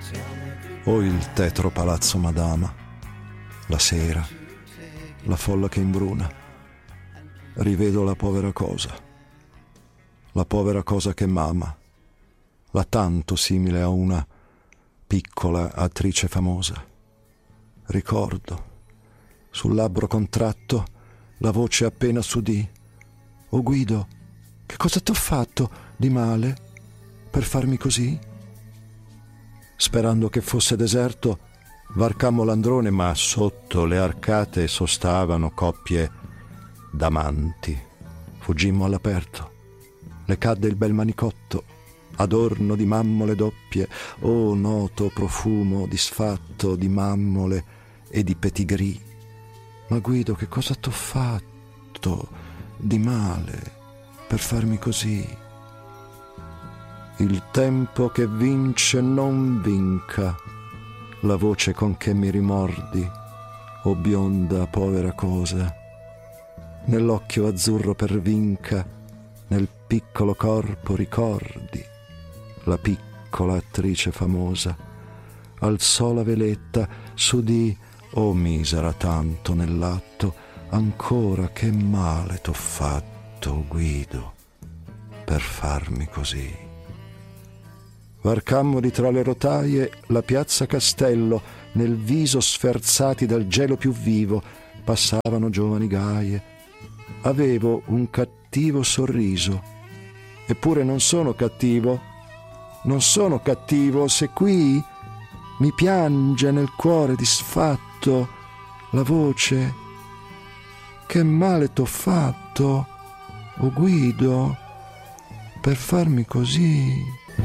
O il tetro palazzo Madama, la sera, la folla che imbruna. Rivedo la povera cosa che m'ama, la tanto simile a una piccola attrice famosa. Ricordo, sul labbro contratto, la voce appena s'udì: «O Guido, che cosa t'ho fatto di male per farmi così?» Sperando che fosse deserto, varcammo l'androne, ma sotto le arcate sostavano coppie d'amanti. Fuggimmo all'aperto. Le cadde il bel manicotto, adorno di mammole doppie. Oh, noto profumo disfatto di mammole e di pedigree. Ma Guido, che cosa t'ho fatto di male per farmi così? Il tempo che vince non vinca, la voce con che mi rimordi, o bionda povera cosa. Nell'occhio azzurro pervinca, nel piccolo corpo ricordi la piccola attrice famosa. Alzò la veletta, s'udì: «Oh misera, tanto nell'atto, ancora che male t'ho fatto, Guido, per farmi così». Varcammo di tra le rotaie la piazza Castello, nel viso sferzati dal gelo più vivo, passavano giovani gaie. Avevo un cattivo sorriso, eppure non sono cattivo, se qui mi piange nel cuore disfatto la voce: «Che male t'ho fatto, o Guido, per farmi così?»